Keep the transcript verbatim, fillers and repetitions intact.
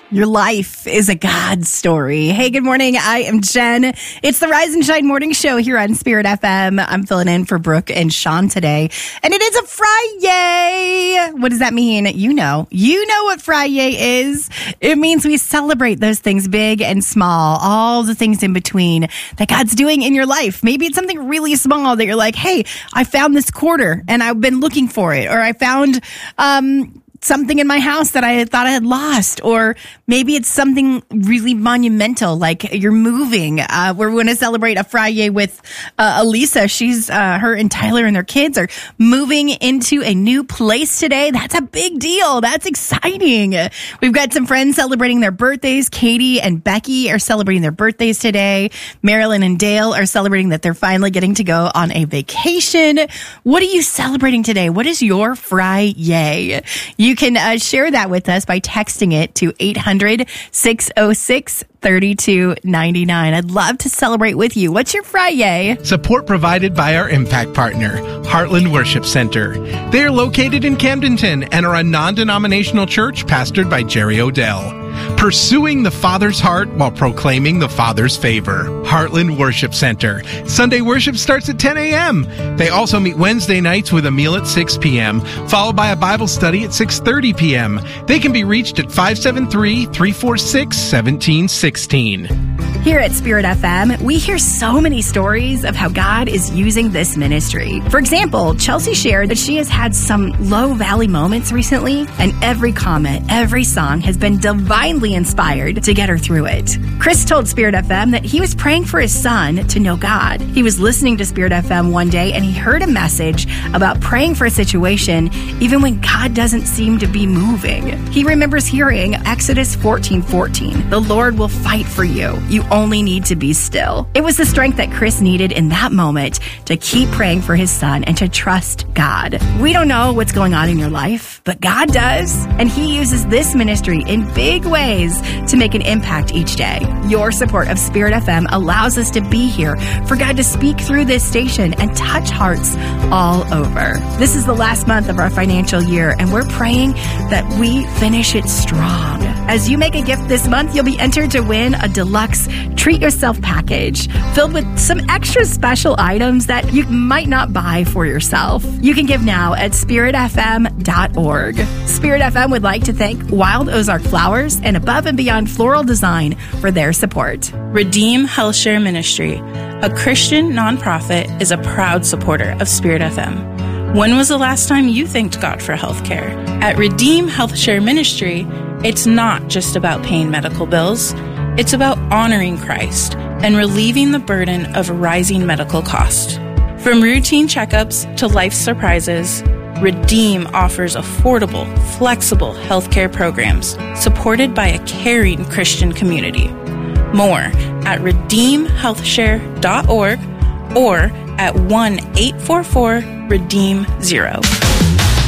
Your life is a God story. Hey, good morning. I am Jen. It's the Rise and Shine Morning Show here on Spirit F M. I'm filling in for Brooke and Sean today. And it is a Friday. What does that mean? You know. You know what Friday is. It means we celebrate those things big and small, all the things in between that God's doing in your life. Maybe it's something really small that you're like, hey, I found this quarter and I've been looking for it. Or I found... um. something in my house that I thought I had lost, or maybe it's something really monumental, like you're moving. Uh, we're going to celebrate a Friday with uh, Elisa. She's uh, her and Tyler and their kids are moving into a new place today. That's a big deal. That's exciting. We've got some friends celebrating their birthdays. Katie and Becky are celebrating their birthdays today. Marilyn and Dale are celebrating that they're finally getting to go on a vacation. What are you celebrating today? What is your Friday? You can uh, share that with us by texting it to eight hundred, six oh six, three two nine nine. I'd love to celebrate with you. What's your Friday? Support provided by our impact partner, Heartland Worship Center. They are located in Camdenton and are a non-denominational church pastored by Jerry Odell. Pursuing the Father's heart while proclaiming the Father's favor. Heartland Worship Center. Sunday worship starts at ten a.m. They also meet Wednesday nights with a meal at six p.m., followed by a Bible study at six thirty p.m. They can be reached at five seven three, three four six, one seven one six. Here at Spirit F M, we hear so many stories of how God is using this ministry. For example, Chelsea shared that she has had some low valley moments recently, and every comment, every song has been divinely inspired to get her through it. Chris told Spirit F M that he was praying for his son to know God. He was listening to Spirit F M one day and he heard a message about praying for a situation even when God doesn't seem to be moving. He remembers hearing Exodus fourteen fourteen, "The Lord will fight for you. You only need to be still." It was the strength that Chris needed in that moment to keep praying for his son and to trust God. We don't know what's going on in your life, but God does. And he uses this ministry in big ways to make an impact each day. Your support of Spirit F M allows us to be here for God to speak through this station and touch hearts all over. This is the last month of our financial year, and we're praying that we finish it strong. As you make a gift this month, you'll be entered to win a deluxe treat yourself package filled with some extra special items that you might not buy for yourself. You can give now at spirit f m dot org. Spirit F M would like to thank Wild Ozark Flowers and Above and Beyond Floral Design for their support. Redeem Healthshare Ministry, a Christian nonprofit, is a proud supporter of Spirit F M. When was the last time you thanked God for healthcare? At Redeem Healthshare Ministry, it's not just about paying medical bills. It's about honoring Christ and relieving the burden of rising medical costs. From routine checkups to life surprises, Redeem offers affordable, flexible healthcare programs supported by a caring Christian community. More at redeem healthshare dot org or at one eight four four redeem zero.